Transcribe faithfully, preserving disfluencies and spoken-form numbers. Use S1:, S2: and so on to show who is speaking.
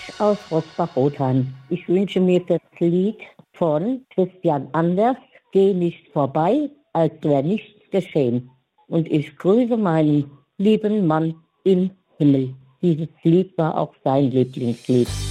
S1: aus Rosbach-Rotheim. Ich wünsche mir das Lied von Christian Anders, Geh nicht vorbei, als wäre nichts geschehen. Und ich grüße meinen lieben Mann im Himmel. Dieses Lied war auch sein Lieblingslied.